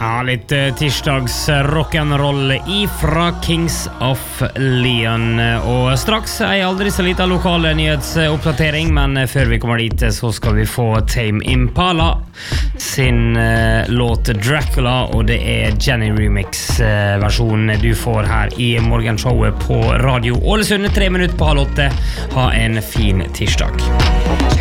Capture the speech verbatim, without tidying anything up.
Ja, litt uh, tirsdags rock'n'roll ifra Kings of Leon. Og straks ei aldri så liten lokal nyhetsoppdatering, men før vi kommer dit så skal vi få Tame Impala sin uh, låt Dracula, og det er Jenny Remix-versjonen uh, du får her i morgenshowet på Radio Ålesund, tre minutter på halv åtte. Ha en fin tirsdag.